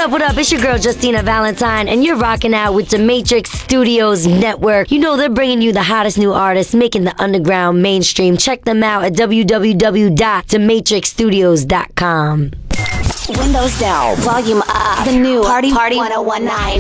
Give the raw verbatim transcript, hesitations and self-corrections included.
up, what up? It's your girl Justina Valentine, and you're rocking out with the Matrix Studios Network. You know they're bringing you the hottest new artists, making the underground mainstream. Check them out at w w w dot the matrix studios dot com. Windows down, volume up. The new Party Party ten nineteen.